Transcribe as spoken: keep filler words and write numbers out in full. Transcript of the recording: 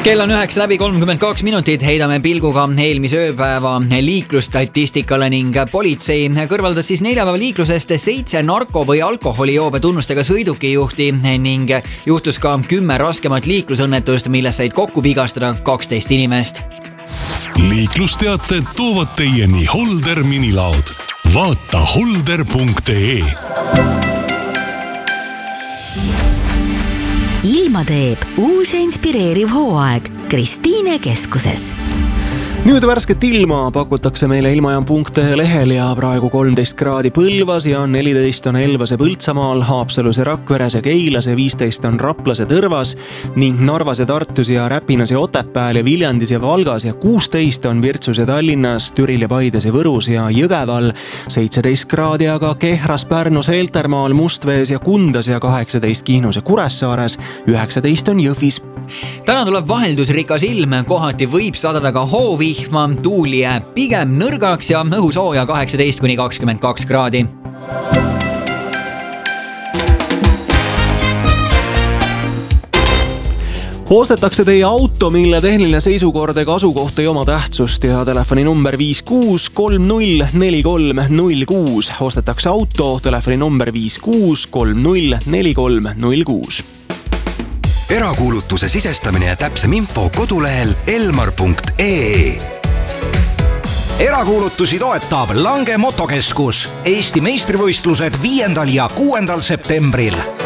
Kell on üheksa läbi kolmkümmend kaks minutit, heidame pilguga eelmise ööpäeva liiklusstatistikale ning politsei kõrvaldas siis neljapäeva liiklusest seitse narko- või alkoholijoobe tunnustega sõidukijuhti ning juhtus ka kümme raskemat liiklusõnnetust, milles said kokku vigastada kaksteist inimest. Liiklusteated toovad teieni Holder minilaod. Vaata holder punkt ee. Ilma teeb uus ja inspireeriv hooaeg Kristiine keskuses. Nüüd värsket ilma pakutakse meile ilmajaam punkt ee lehel ja praegu kolmteist kraadi Põlvas ja neliteist on Elvas ja Põltsamaal, Haapsalus ja Rakveres ja Keilas ja viisteist on Raplas ja Tõrvas ning Narvas ja Tartus ja Räpinas ja Otepääl ja Viljandis ja Valgas ja kuusteist on Virtsus ja Tallinnas, Türil ja Paides ja Võrus ja Jõgeval, seitseteist kraadi aga Kehras, Pärnus, Heltermaal, Mustvees ja Kundas ja kaheksateist Kihnus ja Kuressaares, üheksateist on Jõhvis. Täna tuleb vaheldusrikas ilm, kohati võib sadada ka hoovihma, tuul jääb pigem nõrgaks ja õhusooja kaheksateist kuni kakskümmend kaks kraadi. Ostetakse teie auto, mille tehniline seisukord ega asukoht ei oma tähtsust ja telefoni number viis kuus kolm null neli kolm null kuus. Ostetakse auto, telefoni number viis kuus kolm null neli kolm null kuus. Erakuulutuse sisestamine ja täpsem info kodulehel elmar punkt ee. Erakuulutusi toetab Lange Motokeskus. Eesti meistrivõistlused viiendal ja kuuendal septembril.